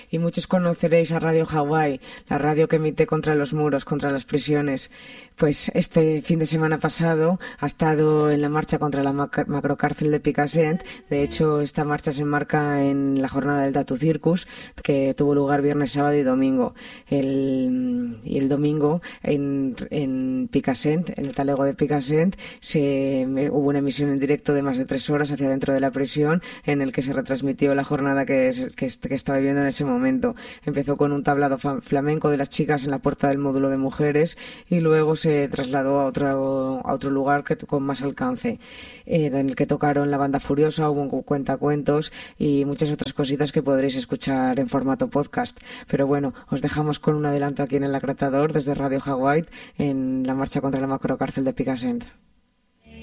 y muchos conoceréis a Radio Hawái, la radio que emite contra los muros, contra las prisiones. Pues este fin de semana pasado ha estado en la marcha contra la macrocárcel de Picassent. De hecho, esta marcha se enmarca en la jornada del Tattoo Circus, que tuvo lugar viernes, sábado y domingo. El domingo en Picassent, en el talego de Picassent, hubo una emisión en directo de más de 3 horas hacia dentro de la prisión, en el que se retransmitió la jornada que estaba viviendo en ese momento. Empezó con un tablado flamenco de las chicas en la puerta del módulo de mujeres y luego se trasladó a otro lugar con más alcance, en el que tocaron la banda Furiosa, hubo un cuentacuentos y muchas otras cositas que podréis escuchar en formato podcast. Pero bueno, os dejamos con un adelanto aquí en el Acratador desde Radio Hawái en la marcha contra la macrocárcel de Picassent.